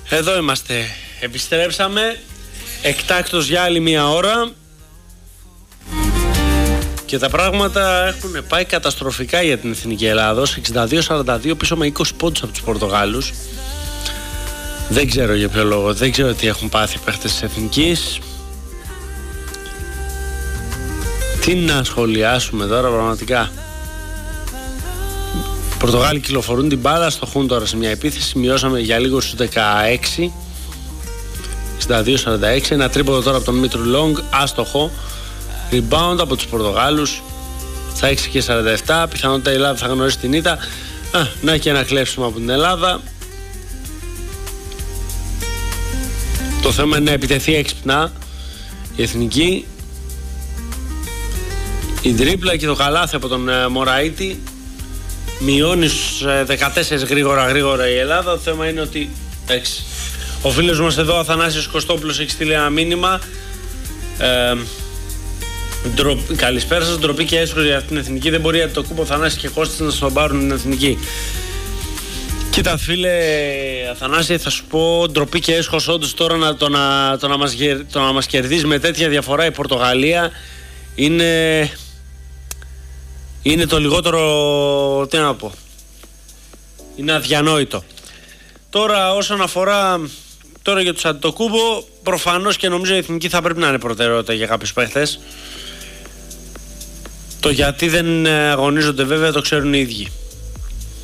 Εδώ είμαστε. Επιστρέψαμε. Εκτάκτος για άλλη μία ώρα. Και τα πράγματα έχουν πάει καταστροφικά για την Εθνική Ελλάδος. 62-42 πίσω με 20 πόντους από τους Πορτογάλους. Δεν ξέρω για ποιο λόγο. Δεν ξέρω τι έχουν πάθει οι παίχτες της Εθνικής. Τι να σχολιάσουμε τώρα πραγματικά. Οι Πορτογάλοι κυκλοφορούν την μπάλα, στοχούν τώρα σε μια επίθεση. Μειώσαμε για λίγο στους 16. 62-46. Ένα τρίποδο τώρα από τον Μήτρου Λόγκ, άστοχο. Rebound από τους Πορτογάλους στα 6 και 47. Πιθανότητα η Ελλάδα θα γνωρίσει την ήττα. Να και ένα κλέψιμο από την Ελλάδα. Το θέμα είναι να επιτεθεί έξυπνα η Εθνική. Η τρίπλα και το καλάθι από τον Μωραΐτη. Μειώνει στους 14 γρήγορα η Ελλάδα. Το θέμα είναι ότι ο φίλος μας εδώ, Αθανάσιος Κωστόπουλος, έχει στείλει ένα μήνυμα. Καλησπέρα σας, ντροπή και έσχος για την Εθνική. Δεν μπορεί το κούπο Θανάσης και Κώστης να στον πάρουν την Εθνική. Κοίτα φίλε Αθανάση, θα σου πω ντροπή και έσχος όντως τώρα το να μας κερδίζει με τέτοια διαφορά η Πορτογαλία είναι το λιγότερο, τι να πω, είναι αδιανόητο. Τώρα όσον αφορά τώρα για τους Αντετοκούνμπο, προφανώς και νομίζω η Εθνική θα πρέπει να είναι προτεραιότητα για κάποιους παίχτες. Το γιατί δεν αγωνίζονται βέβαια το ξέρουν οι ίδιοι.